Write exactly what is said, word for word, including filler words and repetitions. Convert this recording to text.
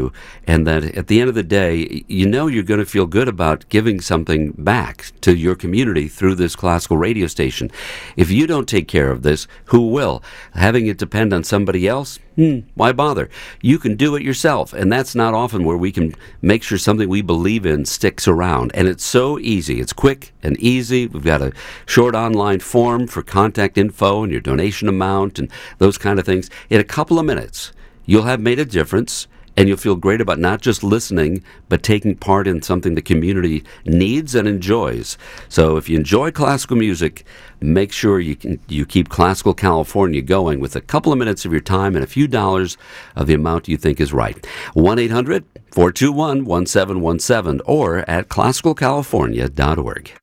and that at the end of the day, you know you're going to feel good about giving something back to your community through this classical radio station. If you don't take care of this, who will? Having it depend on somebody else? Hmm, why bother? You can do it yourself, and that's not often where we can make sure something we believe in sticks around. And it's so easy. It's quick and easy. We've got a short online form for contact info and your donation amount and those kind of things. In a couple of minutes, you'll have made a difference, and you'll feel great about not just listening, but taking part in something the community needs and enjoys. So if you enjoy classical music, make sure you can, you keep Classical California going with a couple of minutes of your time and a few dollars of the amount you think is right. one eight hundred four two one one seven one seven or at classical california dot org.